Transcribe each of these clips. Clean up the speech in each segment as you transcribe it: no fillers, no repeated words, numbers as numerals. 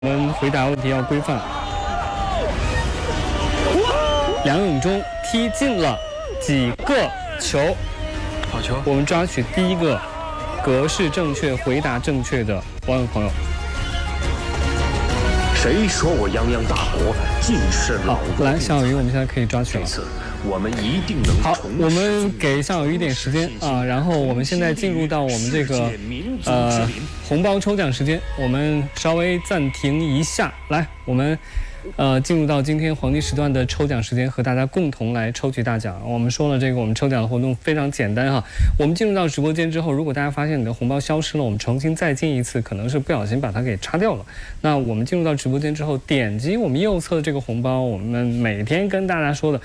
我们回答问题要规范。梁永忠踢进了几个球？ 好球！ 我们抓取第一个格式正确、回答正确的网友朋友。 谁说我泱泱大国尽是老弱？ 来，向小鱼，我们现在可以抓取了。 这次我们一定能好， 重拾我们给向小鱼一点时间啊，然后我们现在进入到我们这个红包抽奖时间，我们稍微暂停一下，来，我们进入到今天黄金时段的抽奖时间，和大家共同来抽取大奖。我们说了，这个我们抽奖的活动非常简单哈。我们进入到直播间之后，如果大家发现你的红包消失了，我们重新再进一次，可能是不小心把它给擦掉了。那我们进入到直播间之后，点击我们右侧的这个红包，我们每天跟大家说的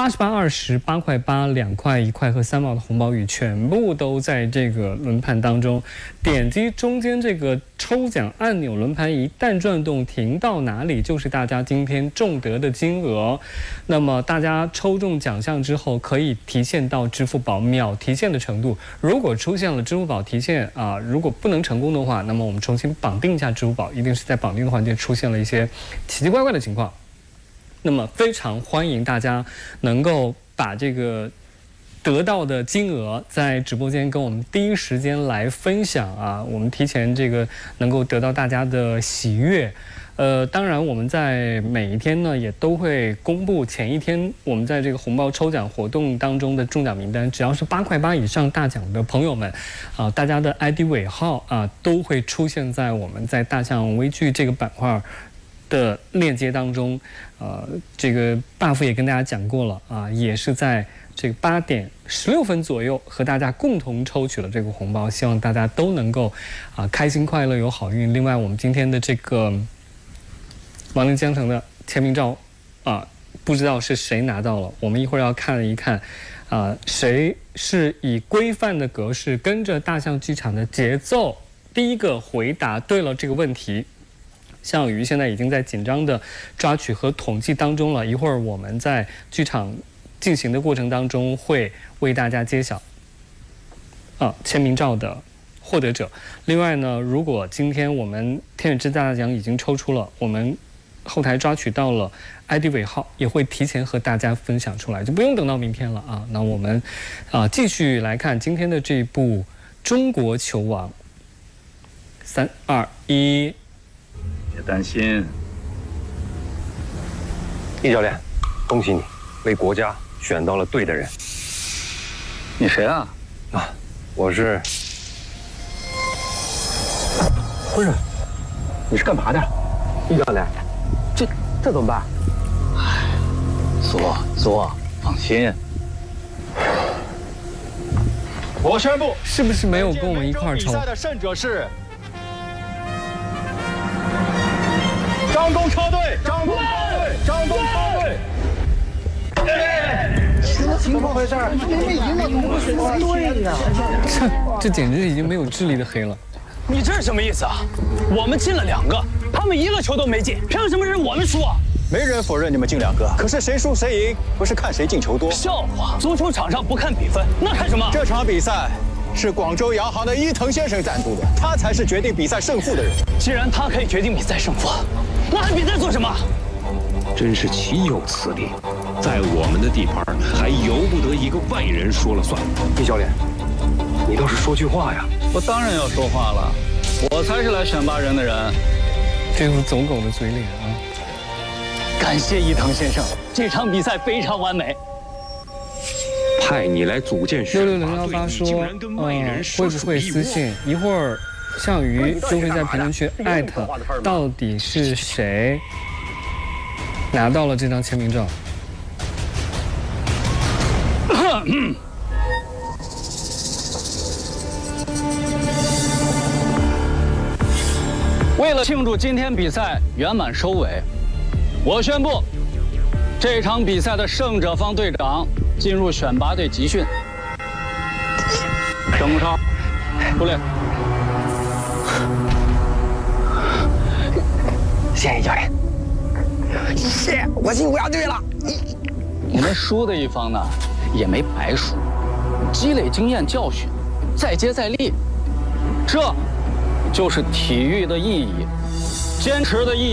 88、20、8块8、2块、1块和3毛的红包雨，全部都在这个轮盘当中。点击中间这个抽奖按钮，轮盘一旦转动，停到哪里就是大家今天中得的金额。那么大家抽中奖项之后，可以提现到支付宝，秒提现的程度。如果出现了支付宝提现如果不能成功的话，那么我们重新绑定一下支付宝，一定是在绑定的环节出现了一些奇奇怪怪的情况。那么非常欢迎大家能够把这个得到的金额在直播间跟我们第一时间来分享啊，我们提前这个能够得到大家的喜悦。当然我们在每一天呢也都会公布前一天我们在这个红包抽奖活动当中的中奖名单，只要是8块8以上大奖的朋友们大家的 ID 尾号都会出现在我们在大象微聚这个板块的链接当中。这个 buff 也跟大家讲过了也是在这个8点16分左右和大家共同抽取了这个红包，希望大家都能够开心快乐有好运。另外我们今天的这个亡灵江城的签名照不知道是谁拿到了，我们一会儿要看一看谁是以规范的格式跟着大象剧场的节奏第一个回答对了这个问题。向宇现在已经在紧张的抓取和统计当中了，一会儿我们在剧场进行的过程当中会为大家揭晓签名照的获得者。另外呢，如果今天我们天选之大奖已经抽出了，我们后台抓取到了 ID 尾号，也会提前和大家分享出来，就不用等到明天了那我们继续来看今天的这部《中国球王》。3、2、1。 别担心， 易教练，恭喜你为国家选到了对的人。 你谁啊？ 我是。不是，你是干嘛的？易教练，这怎么办？ 苏，放心。我宣布， 是不是没有跟我们一块儿抽？ 比赛的胜者是张东车队。 怎么回事？明明赢了，怎么会选谁对呀？ 这简直已经没有智力的黑了。 你这是什么意思啊？我们进了2个，他们1个球都没进，凭什么是我们输啊？ 没人否认你们进2个，可是谁输谁赢，不是看谁进球多。 笑话！足球场上不看比分，那看什么？ 这场比赛是广州洋行的伊藤先生赞助的，他才是决定比赛胜负的人。 既然他可以决定比赛胜负，那还比赛做什么？ 真是岂有此理！在我们的地盘还由不得一个外人说了算。易教练，你倒是说句话呀！ 我当然要说话了，我才是来选拔人的人。 这副走狗的嘴脸感谢伊藤先生，这场比赛非常完美。 派你来组建选拔队， 66018说会不会私信？一会儿向宇就会在评论区艾特到底是谁拿到了这张签名照。 为了庆祝今天比赛圆满收尾，我宣布，这场比赛的胜者方队长进入选拔队集训。郑国超，出列。 谢谢易教练。谢，我进国家队了。 你们输的一方呢，也没白输，积累经验教训，再接再厉，这就是体育的意义。 坚持的意